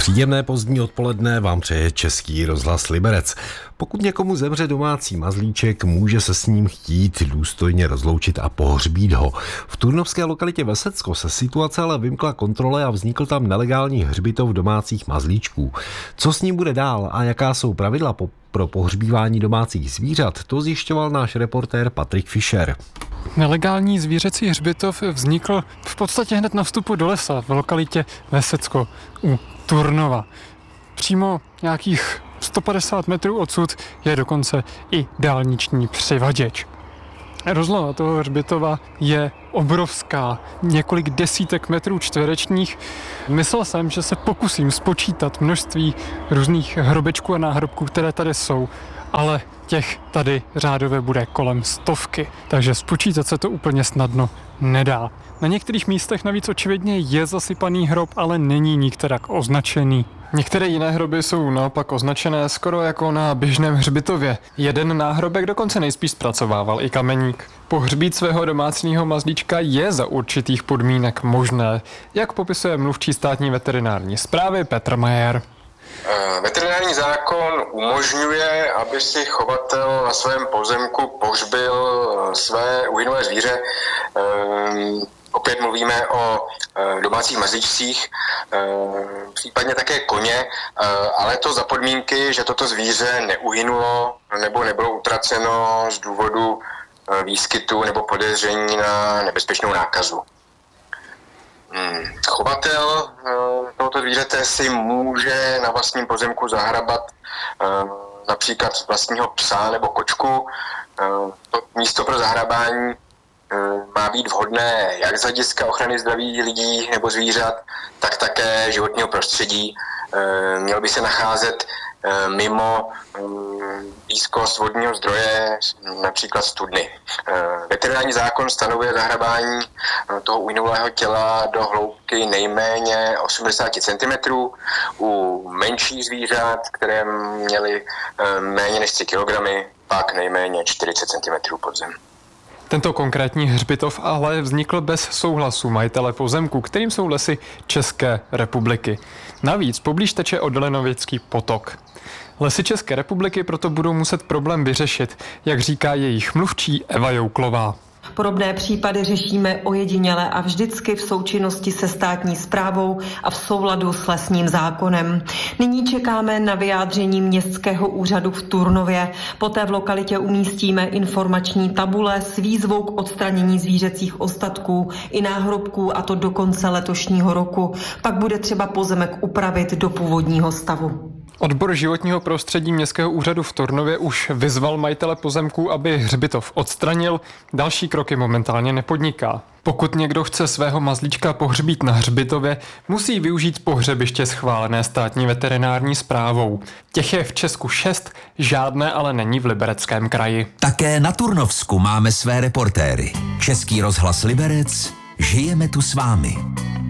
Příjemné pozdní odpoledne vám přeje Český rozhlas Liberec. Pokud někomu zemře domácí mazlíček, může se s ním chtít důstojně rozloučit a pohřbít ho. V turnovské lokalitě Vesecko se situace ale vymkla kontrole a vznikl tam nelegální hřbitov domácích mazlíčků. Co s ním bude dál a jaká jsou pravidla pro pohřbívání domácích zvířat, to zjišťoval náš reportér Patrik Fischer. Nelegální zvířecí hřbitov vznikl v podstatě hned na vstupu do lesa v lokalitě Vesecko u Turnova. Přímo nějakých 150 metrů odsud je dokonce i dálniční přivaděč. Rozloha toho hřbitova je obrovská, několik desítek metrů čtverečních. Myslel jsem, že se pokusím spočítat množství různých hrobečků a náhrobků, které tady jsou, ale těch tady řádově bude kolem 100, takže spočítat se to úplně snadno nedá. Na některých místech navíc očividně je zasypaný hrob, ale není nikterak označený. Některé jiné hroby jsou naopak označené skoro jako na běžném hřbitově. Jeden náhrobek dokonce nejspíš zpracovával i kameník. Pohřbít svého domácího mazlíčka je za určitých podmínek možné, jak popisuje mluvčí státní veterinární správy Petr Majer. Veterinární zákon umožňuje, aby si chovatel na svém pozemku pohřbil své uhynulé zvíře. Opět mluvíme o domácích mazlíčcích, případně také koně, ale to za podmínky, že toto zvíře neuhynulo nebo nebylo utraceno z důvodu výskytu nebo podezření na nebezpečnou nákazu. Chovatel tohoto zvířete si může na vlastním pozemku zahrabat například vlastního psa nebo kočku. To místo pro zahrabání má být vhodné jak z hlediska ochrany zdraví lidí nebo zvířat, tak také životního prostředí. Měl by se nacházet mimo blízkost vodního zdroje, například studny. Veterinární zákon stanovuje zahrabání toho uhynulého těla do hloubky nejméně 80 cm. U menších zvířat, které měly méně než 3 kg, pak nejméně 40 cm pod zem. Tento konkrétní hřbitov ale vznikl bez souhlasu majitele pozemku, kterým jsou Lesy České republiky. Navíc poblíž teče Odlenovický potok. Lesy České republiky proto budou muset problém vyřešit, jak říká jejich mluvčí Eva Jouklová. Podobné případy řešíme ojediněle a vždycky v součinnosti se státní správou a v souladu s lesním zákonem. Nyní čekáme na vyjádření městského úřadu v Turnově. Poté v lokalitě umístíme informační tabule s výzvou k odstranění zvířecích ostatků i náhrobků, a to do konce letošního roku. Pak bude třeba pozemek upravit do původního stavu. Odbor životního prostředí městského úřadu v Turnově už vyzval majitele pozemků, aby hřbitov odstranil. Další kroky momentálně nepodniká. Pokud někdo chce svého mazlíčka pohřbít na hřbitově, musí využít pohřebiště schválené státní veterinární správou. Těch je v Česku 6, žádné ale není v Libereckém kraji. Také na Turnovsku máme své reportéry. Český rozhlas Liberec, žijeme tu s vámi.